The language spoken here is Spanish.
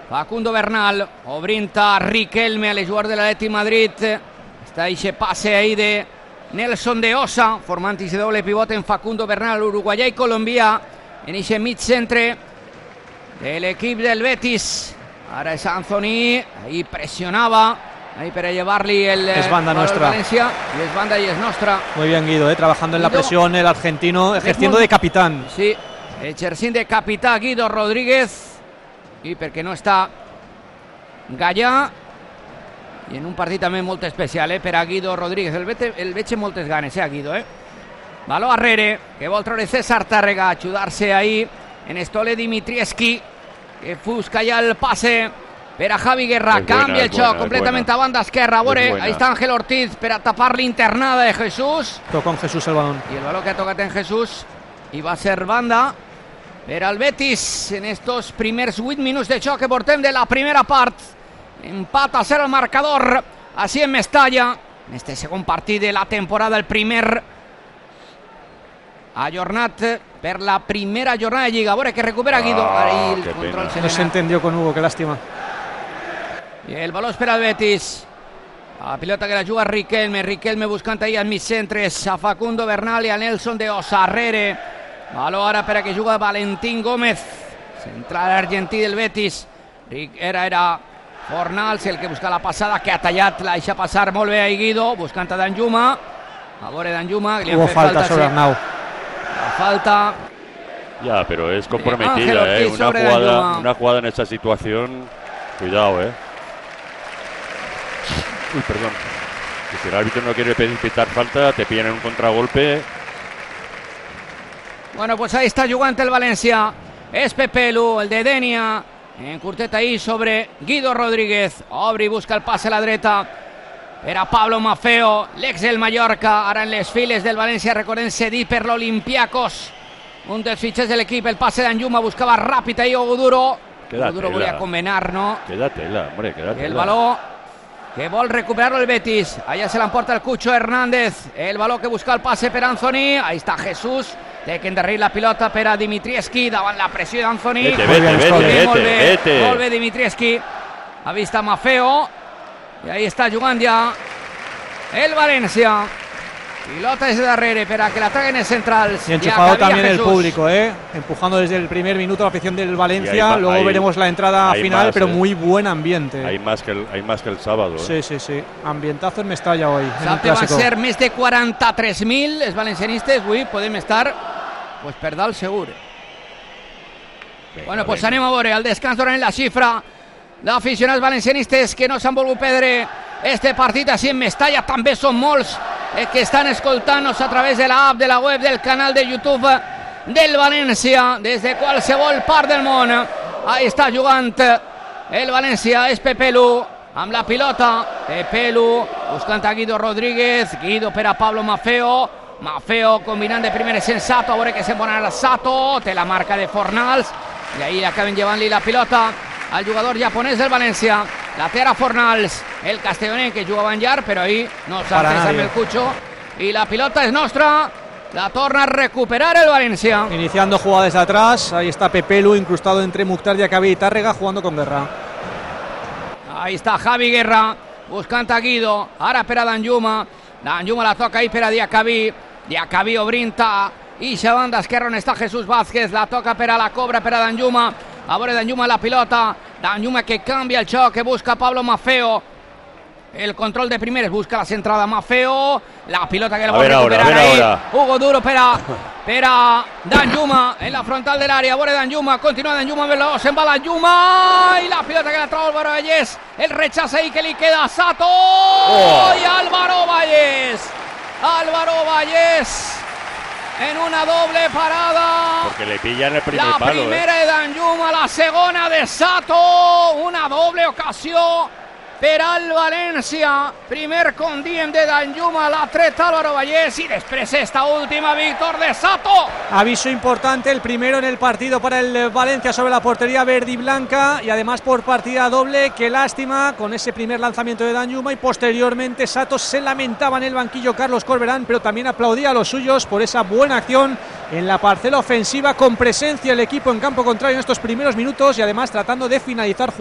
Facundo Bernal, obrinta Riquelme, el jugador de l'Atleti Madrid. Está ese pase ahí de Nelson de Osa, formant ese doble pivote en Facundo Bernal, uruguaià i colombià, en ese mig centre de l'equip del Betis. Ara és Anthony, ahí presionaba, ahí para llevarle el es banda nuestra. Valencia, y es banda y es nuestra. Muy bien Guido, trabajando en la presión, el argentino ejerciendo de capitán. Sí, exercint de capità Guido Rodríguez, i perquè no està Gallà, i en un partit també molt especial per a Guido Rodríguez. El veig amb moltes ganes, a Guido. Baló arrere, que vol treure César Tàrrega, ajudar-se ahí en Stole Dimitrievski, que busca ja el passe per a Javi Guerra, canvia el xoc completament a banda esquerra. Ahí está Ángel Ortiz per a tapar l'internada de Jesús. Tocó en Jesús el balón. Y el balón que ha tocado en Jesús, i va ser banda per al Betis en estos primers 8 minuts de xoc que portem de la primera part. Empat a 0 el marcador, així en Mestalla, en este segon partit de la temporada, el primer ajornat per la primera jornada de Lliga. A veure que recupera Guido. Ahí el control no se entendió con Hugo, qué lástima. I el baló és per al Betis. La pilota que la juga Riquelme buscant ahí al mig centres a Facundo Bernal i a Nelson de Osa. Arrere, baló ara per a que juga Valentín Gómez, central argentí del Betis. Era Fornals el que busca la passada, que ha tallat, la deixa passar molt bé a Guido, buscant a Danjuma. A veure Danjuma, que li han fet falta sobre Arnau. La falta. Ya, pero es comprometida, una jugada en esta situación. Cuidado, Uy, perdón. Que si el árbitro no quiere pitar falta, te pillan en un contragolpe. Bueno, pues ahí está jugant el València. És Pepelu, el de Denia. En curtet ahí sobre Guido Rodríguez. Obri busca el passe a la dreta per a Pablo Maffeo, l'ex del Mallorca, ara en les files del València, recordem, cedit per l'Olympiacos, un dels fitxers de l'equip. El passe d'Anjuma, buscava ràpid ahí Oguduro. Oguduro volia convenar, ¿no? Quédatela, hombre, quédatela. El baló que vol recuperarlo el Betis, allá se l'emporta el Cucho Hernández. El baló que busca el passe per Anthony, ahí està Jesús, té que endarrir la pilota per a Dimitrievski davant la pressió d'Anthony. Vete. Molt bé Dimitrievski, ha vist a Maffeo i ahí està jugant ja el València. Pilota desde darrere para que la traguen en centrals. Y enchufado también el público, empujando desde el primer minuto la afición del Valencia. Luego veremos la entrada final, más, pero muy buen ambiente. Hay más que el sábado. Sí. Ambientazo en Mestalla hoy. Van a ser més de 43.000 els valencianistes. Avui podem estar per dalt segur. Bueno, pues anem a veure. Al descans donen la xifra d'aficionats valencianistes que no s'han volgut perdre este partit així en Mestalla. També són molts que estan escoltant-nos a través de la app, de la web, del canal de YouTube del València, des de qualsevol part del món. Ahí està jugant el València, és Pepelu amb la pilota. Pepelu buscant a Guido Rodríguez, Guido per a Pablo Maffeo combinant de primer Sensato, a veure que se'n vol anar Sato, té la marca de Fornals i ahí acaben llevant-li la pilota al jugador japonès del València. La té ara Fornals, el castellonenc que jugava en llar, però ahí no s'ha entès amb el Cucho. Y la pilota es nostra, la torna a recuperar el Valencia. Iniciando jugada desde atrás, ahí está Pepelu incrustado entre Mukhtar Diakabi y Tàrrega jugando con Guerra. Ahí está Javi Guerra, buscant a Guido, ara per a Danjuma la toca ahí per a Diakabi obrinta, i a banda esquerra on està Jesús Vázquez, la toca per a la cobra per a Danjuma. A veure Danjuma la pilota, Danjuma que canvia el xoc, que busca Pablo Maffeo. El control de primeres, busca la centrada Maffeo, la pilota que le vol recuperar ahí. Hugo Duro per a Danjuma en la frontal del área. A veure Danjuma, continua Danjuma, se'n va Danjuma i la pilota que la troba Álvaro Vallès. El rechazo ahí que li queda a Sato i Álvaro Vallès en una doble parada. Porque le pillan el primer palo. La primera de Danjuma, la segona de Sato. Una doble ocasió per al València. Primer condiem de Danjuma, la tret Álvaro Vallès y després esta última Víctor de Sato. Aviso importante, el primero en el partido para el Valencia sobre la portería verde y blanca y además por partida doble. Qué lástima con ese primer lanzamiento de Danjuma y posteriormente Sato. Se lamentaba en el banquillo Carlos Corberán, pero también aplaudía a los suyos por esa buena acción en la parcela ofensiva, con presencia el equipo en campo contrario en estos primeros minutos y además tratando de finalizar